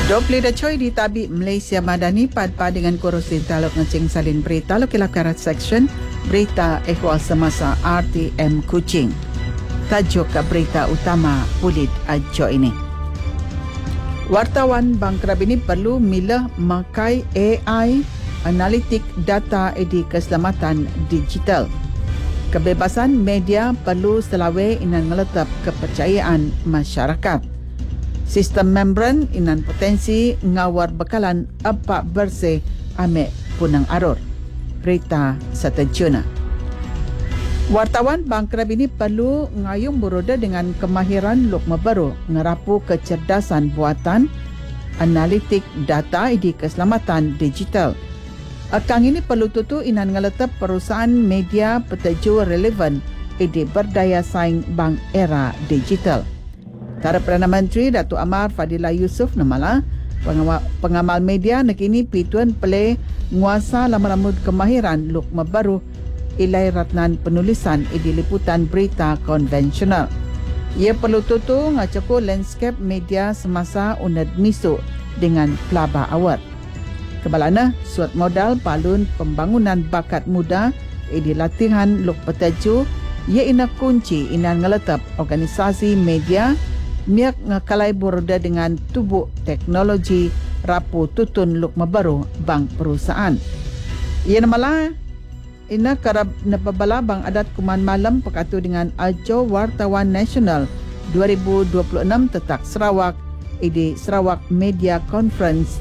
Dopli da Choi di Tabi Malaysia Madani padpa dengan kurusin taluk ngecing salin berita lo kilakarat section berita ehwal semasa RTM Kuching. Tajuk berita utama Pulit Ajo ini. Wartawan Bangkrab ini perlu milah makai AI analitik data di keselamatan digital. Kebebasan media perlu selawe inan meletap kepercayaan masyarakat. Sistem membran inan potensi ngawar bekalan apa bersih ame punang arur. Berita seterjuna. Wartawan Bangkrab ini perlu ngayung beroda dengan kemahiran lokma baru ngerapu kecerdasan buatan analitik data di keselamatan digital. Akang ini perlu tutu inan ngeletap perusahaan media peteju relevan di berdaya saing bang era digital. Tara Perdana Menteri Datuk Amar Fadilah Yusof namala pengamal media nakini pituan pele nguasa lama-lama kemahiran lokma baru ilai ratnan penulisan di liputan berita konvensional. Ia perlu tutu ngacako landscape media semasa unad misu dengan pelaba awal. Kebalana suat modal palun pembangunan bakat muda di latihan lok petaju ia ina kunci ina ngeletap organisasi media miak ngakalai beroda dengan tubuh teknologi rapu tutun lukma baru bang perusahaan. Ia namala ina karab napabala bang adat kuman malam pekatu dengan Ajo Wartawan Nasional 2026 tetak Sarawak di Sarawak Media Conference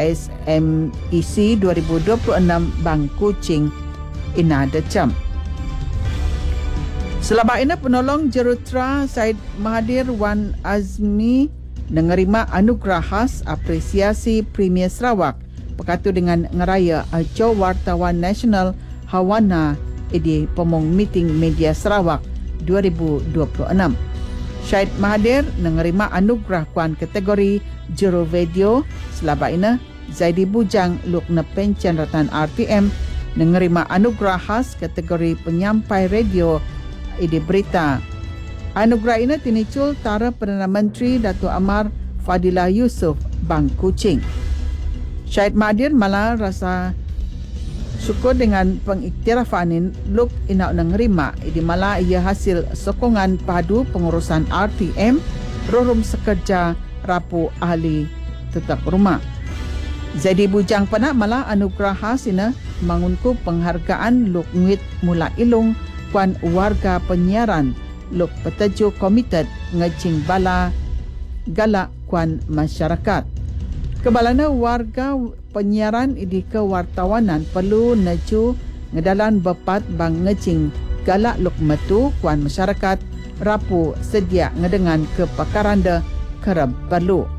SMEC 2026 bang Kuching ina decam. Selama ini penolong Juruterra Syed Mahathir Wan Azmi menerima anugerah khas apresiasi Premier Sarawak berkatu dengan ngeraya Ajo Wartawan Nasional Hawana di Pemong Meeting Media Sarawak 2026. Syed Mahathir menerima anugerah kuan kategori Juru Video. Selama ini Zaidi Bujang Lukna Pencen Ratan RTM menerima anugerah khas kategori penyampai radio di berita. Anugerah ini tinicul Tara Perdana Menteri Datuk Amar Fadilah Yusof bang Kuching. Syed Mahathir malah rasa syukur dengan pengiktirafan ini luk ina nerima di malah ia hasil sokongan padu pengurusan RTM rorum sekerja rapu ahli tetap rumah. Zaidi Bujang pernah malah anugerah khas ini mangunku penghargaan luk nguit mula ilung kuan warga penyiaran luk peteju komited ngecing bala galak kuan masyarakat. Kebalana warga penyiaran di kewartawanan perlu neju ngedalan bepat bang ngecing galak luk metu kuan masyarakat rapu sedia ngedengan kepakaran de kerap perlu.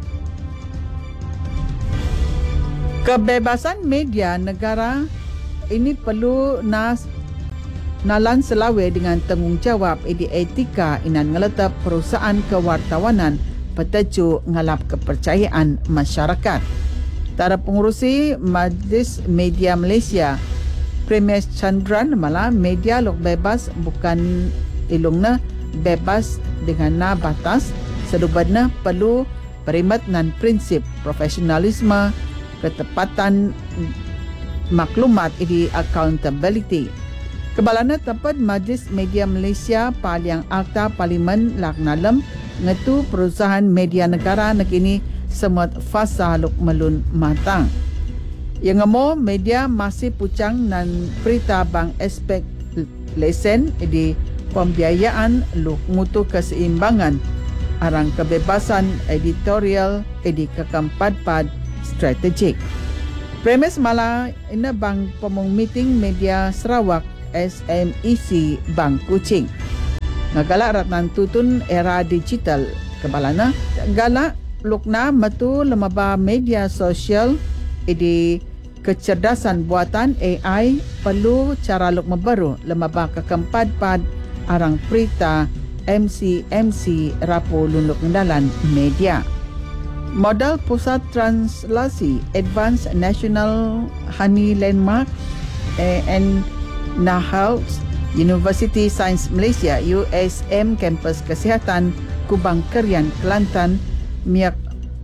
Kebebasan media negara ini perlu nalan selawe dengan tanggungjawab di etika inan ngeletap perusahaan kewartawanan peteju ngalap kepercayaan masyarakat. Tara pengurusi Majlis Media Malaysia Premier Chandran malah media lok bebas bukan ilungna bebas dengan na batas sedubadna perlu perimat nan prinsip profesionalisme ketepatan maklumat di accountability. Kebalana tempat Majlis Media Malaysia Paliang Akta Parlimen Laknalem ngetu perusahaan media negara nakini semut fasa luk melun matang. Yang ngemo media masih pucang nan berita bang aspek lesen di pembiayaan luk mutu keseimbangan arang kebebasan editorial di kekampadpad strategik. Premis malah ina bang pemong meeting media Sarawak SMEC bang Kuching. Ngagalak ratnan tutun era digital kebalana galak lukna metu lemaba media sosial di kecerdasan buatan AI perlu cara luk mebaru lemaba kekempat arang berita MC rapo luluk ngendalan media. Modal Pusat Translasi Advanced National Honey Landmark and Nahal University Science Malaysia USM Kampus Kesihatan Kubang Kerian Kelantan miak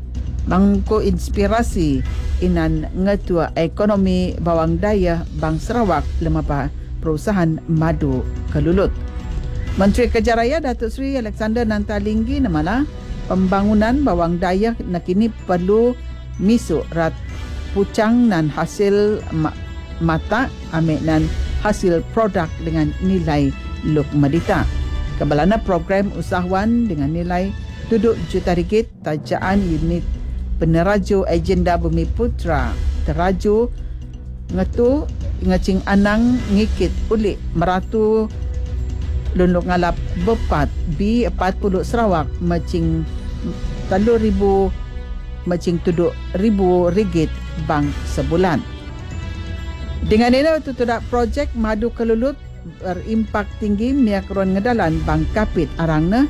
Mangko inspirasi inan ngetua ekonomi bawang daya Bang Sarawak lemah perusahaan madu kelulut. Menteri Kerja Raya Datuk Seri Alexander Nantalinggi namala pembangunan bawang daya nakini perlu misuk rat pucang nan hasil mata amik nan hasil produk dengan nilai luk medita. Kebalana program usahawan dengan nilai tuduk juta ringgit tajaan unit peneraju agenda Bumi Putra teraju ngetu ngecing anang ngikit ulik meratu lunuk ngalap bepat B40 Sarawak macing 3,000 macing tuduk ribu ringgit bang sebulan. Dengan ini tutudak projek madu kelulut berimpak tinggi miak ruan ngedalan bang kapit arangna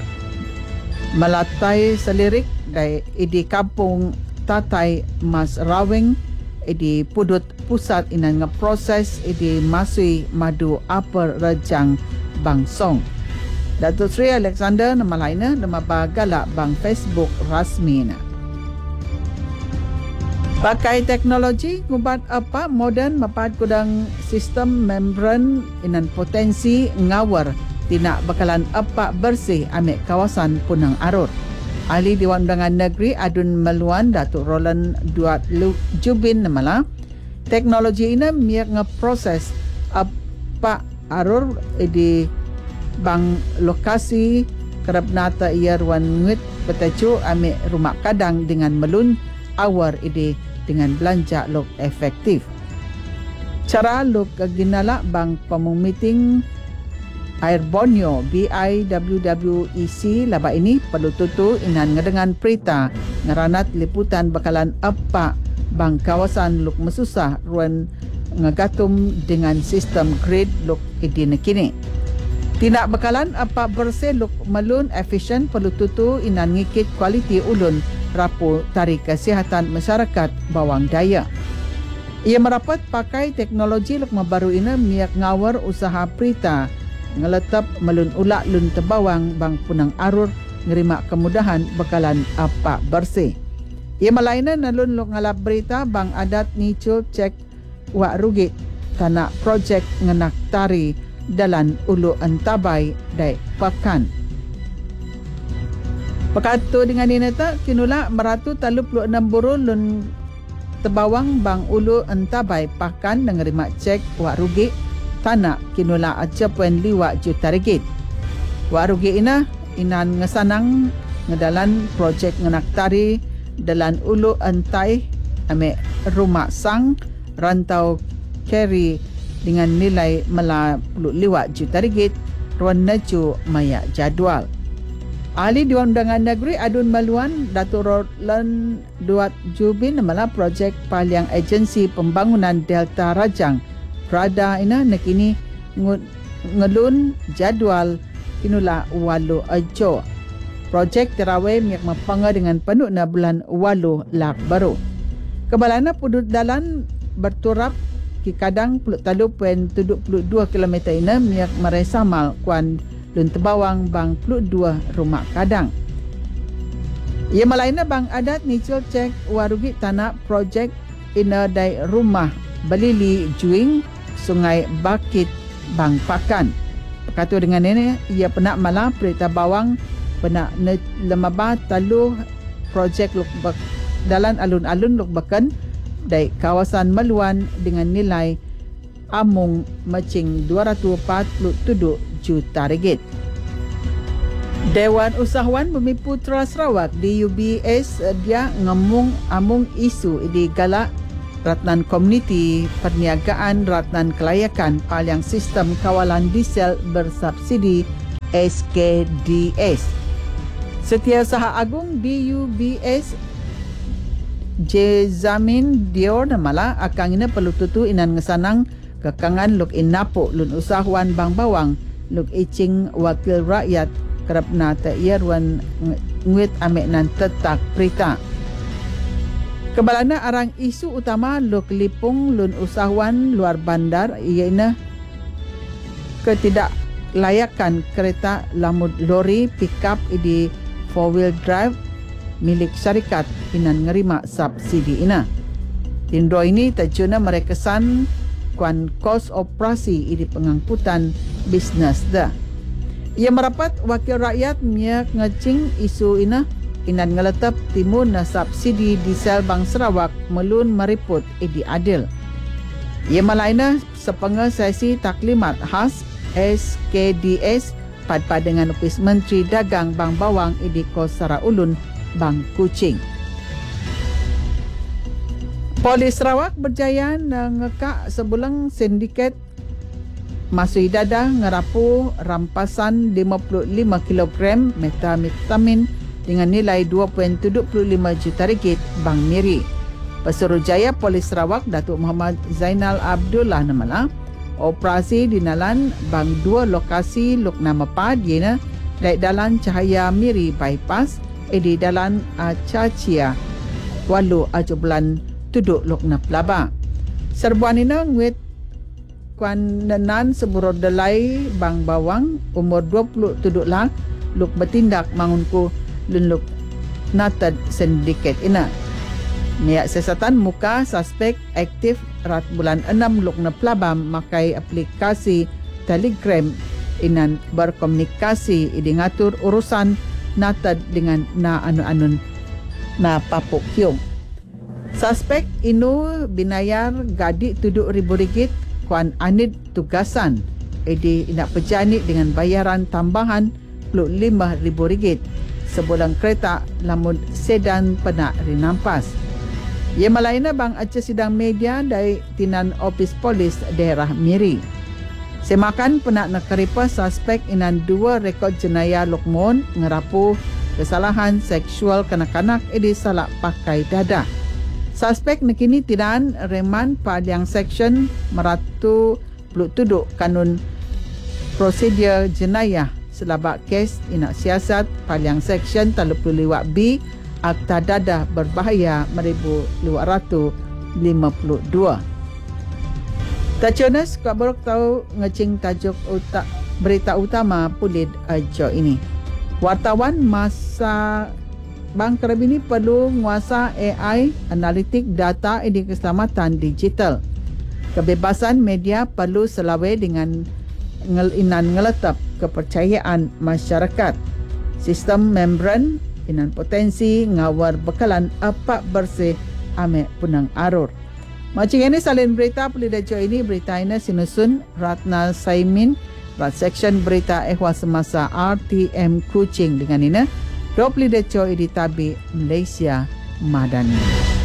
melatai selirik dari di kampung Tatai Mas Raweng di Pudut Pusat inan ngeproses di masui madu Upper Rejang Bangsong. Datuk Seri Alexander nama lainnya nama bagalak bang Facebook rasmi na. Pakai teknologi ngubat apa moden mapat kudang sistem membran inan potensi ngawar tidak bakalan apa bersih amik kawasan Punang Arur. Ahli Dewan Undangan Negeri Adun Meluan Datuk Roland Duat Jubin namala teknologi ini miak ngeproses apa arur di bang lokasi kerap nata ia ruan ngit petecu amik rumah kadang dengan melun awar ide dengan belanja lok efektif. Cara lok ginala bang pemung meeting Air Borneo BIWWEC laba ini perlu tutu inan ngedengan perita ngeranat liputan bakalan apa bang kawasan luk mesusah ruan ngegatum dengan sistem grid luk idin kini. Tidak bakalan apa bersih luk melun efisien perlu tutu inan ngikit kualiti ulun rapu tarik kesihatan masyarakat bawang daya. Ia merapat pakai teknologi luk baru ini miak ngawar usaha perita ngeletap melun ulak lun tebawang bang Punang Arur ngerima kemudahan bakalan apa bersih. Ia malaina nalun luk ngalap berita bang adat nicul cek wak rugi tanah projek ngenak tari dalan ulu entabay dai pakan. Pakatu dengan ini tak kinula meratu 36 burun lun tebawang bang ulu entabay pakan ngerima cek wak rugi tanah kinula 1.5 juta ringgit. Warugi ina inan ngesanang ngedalan projek ngenak tari dalan ulu entai ame rumah sang rantau keri dengan nilai mela 25 juta ringgit ruan neju maya jadual. Ahli Dewan Undangan Negeri Adun Meluan Datuk Roland Duat Jubin namala projek paliang agensi pembangunan Delta Rajang Prada ina nakini ngelun jadual kinula walu ajo. Projek terawih miak mapanga dengan penuh na bulan walu lak baru. Kebalana pudut dalan berturap ki kadang 30.72 km ina miak meresamal kuan lun tebawang bang 22 rumah kadang. Ia malaina bang adat nicul cek warugi tanah projek ina dai rumah Belili Juing Sungai Bakit Bang Pakan. Berkatu dengan ini, ia pernah malah perita bawang pernah lemaba taluh projek luk dalan alun-alun luk bekan dari kawasan Meluan dengan nilai amung macing 247 juta ringgit. Dewan Usahawan Bumi Putra Sarawak DUBS dia ngemung amung isu di galak Ratnan Komuniti Perniagaan Ratnan Kelayakan paliang sistem kawalan diesel bersubsidi SKDS. Setiausaha Agung DUBS Jezamin Dior namala akang ina perlu tutu inan ngesanang kekangan luk inapuk lun usahawan bang bawang luk icing wakil rakyat kerap na ta'irwan nguit amik nan tetak perita. Kebalana arang isu utama luk lipung lun usahawan luar bandar iaitu ketidaklayakan kereta lamud lori pick up di 4-wheel drive milik syarikat inan ngerima subsidi ina. Tindro ini tajuna merekesan kuan kos operasi di pengangkutan bisnes dah. Ia merapat wakil rakyat miak ngecing isu ina inan ngeletap timun na subsidi diesel Bang Sarawak melun meriput idi adil. Ia malaina sepengah sesi taklimat khas SKDS padpad dengan Opis Menteri Dagang Bang Bawang idi Kos Saraulun Bang Kuching. Polis Sarawak berjaya ngekak sebulang sindiket masui dadah ngerapu rampasan 55 kg metamfetamin dengan nilai 2.75 juta ringgit Bang Miri. Pesuruhjaya Polis Sarawak Datuk Muhammad Zainal Abdullah namala operasi dinalan bang dua lokasi Lukna Mepad iana dari Dalan Cahaya Miri bypass di Dalan Cacia Walu Ajubulan Tuduk Lukna Pelaba. Serbuan ini nguit kuan nenan seburo delai Bang Bawang umur 20 tuduk lang luk bertindak mangunku luk natad sindiket ina. Niat siasatan muka suspek aktif rat bulan 6 Lukna Pelabam makai aplikasi Telegram inan berkomunikasi idi ngatur urusan natad dengan na anun-anun na papuk hiung. Suspek inu binayar gadik RM7,000 kuan anid tugasan idi nak pejani dengan bayaran tambahan RM25,000 sebulan kereta lamun sedan penak rinampas. Ia malaina bang aca sidang media dari Tinan Opis Polis daerah Miri. Semakan penak nakeripa suspek inan 2 rekod jenayah Lokmon ngerapu kesalahan seksual kanak-kanak di salak pakai dadah. Suspek nekini tidan reman paliang seksyen meratu peluk tuduk kanun prosedur jenayah selabak kes inak siasat paliang seksyen 35 B Akta Dadah Berbahaya 1252. Tachonas kau baru tahu ngecing tajuk berita utama Pulid Ajo ini. Wartawan masa Bang Kerabini perlu menguasa AI, analitik data di keselamatan digital. Kebebasan media perlu selawai dengan inan ngeletap kepercayaan masyarakat. Sistem membran inan potensi ngawar bekalan apa bersih ame punang arur. Macam ini salin berita Pulid Ajo ini berita ini sinusun Ratna Saimin rat seksyen berita ehwal semasa RTM Kuching dengan ini Pulid Ajo di Tabi Malaysia Madani.